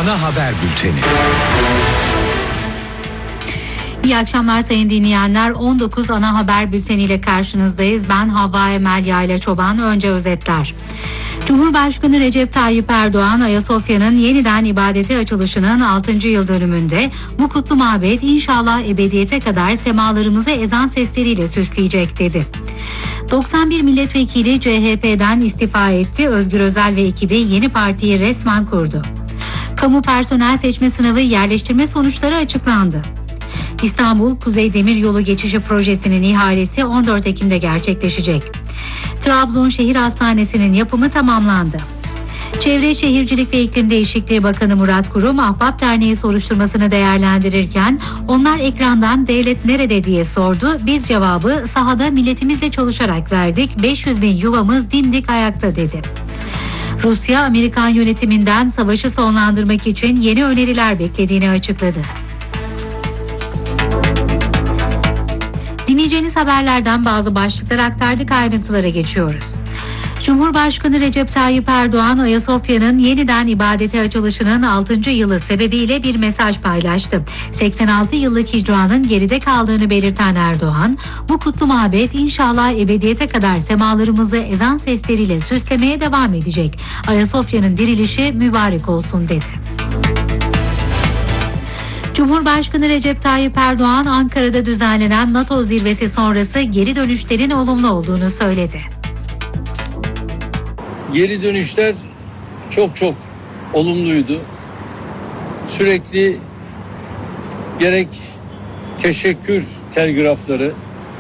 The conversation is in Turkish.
ana haber bülteni. İyi akşamlar sayın dinleyenler. 19 ana haber bülteniyle karşınızdayız. Ben Havva Emel Yayla Çoban. Önce özetler. Cumhurbaşkanı Recep Tayyip Erdoğan, Ayasofya'nın yeniden ibadete açılışının 6. yıl dönümünde bu kutlu mabet inşallah ebediyete kadar semalarımızı ezan sesleriyle süsleyecek dedi. 91 milletvekili CHP'den istifa etti. Özgür Özel ve ekibi yeni partiyi resmen kurdu. Kamu personel seçme sınavı yerleştirme sonuçları açıklandı. İstanbul Kuzey Demiryolu Geçişi Projesi'nin ihalesi 14 Ekim'de gerçekleşecek. Trabzon Şehir Hastanesi'nin yapımı tamamlandı. Çevre Şehircilik ve İklim Değişikliği Bakanı Murat Kurum, Ahbap Derneği soruşturmasını değerlendirirken onlar ekrandan devlet nerede diye sordu. Biz cevabı sahada milletimizle çalışarak verdik. 500 bin yuvamız dimdik ayakta dedi. Rusya, Amerikan yönetiminden savaşı sonlandırmak için yeni öneriler beklediğini açıkladı. Dinleyeceğiniz haberlerden bazı başlıklar aktardık, ayrıntılara geçiyoruz. Cumhurbaşkanı Recep Tayyip Erdoğan, Ayasofya'nın yeniden ibadete açılışının 6. yılı sebebiyle bir mesaj paylaştı. 86 yıllık hicranın geride kaldığını belirten Erdoğan, bu kutlu mabet inşallah ebediyete kadar semalarımızı ezan sesleriyle süslemeye devam edecek. Ayasofya'nın dirilişi mübarek olsun dedi. Cumhurbaşkanı Recep Tayyip Erdoğan, Ankara'da düzenlenen NATO zirvesi sonrası geri dönüşlerin olumlu olduğunu söyledi. Geri dönüşler çok olumluydu. Sürekli gerek teşekkür telgrafları,